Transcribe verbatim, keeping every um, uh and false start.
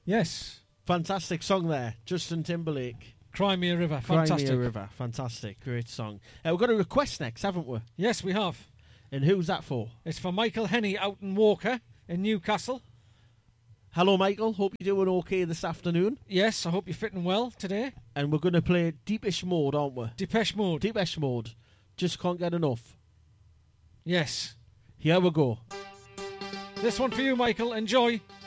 Yes. Fantastic song there. Justin Timberlake. Cry Me a River. Fantastic. Cry Me a River. Fantastic. Great song. Uh, we've got a request next, haven't we? Yes, we have. And who's that for? It's for Michael Henney out in Walker in Newcastle. Hello, Michael. Hope you're doing okay this afternoon. Yes, I hope you're fitting well today. And we're going to play Deepish Mode, aren't we? Depeche Mode. Deepish Mode. Just can't get enough. Yes. Here we go. This one for you, Michael. Enjoy.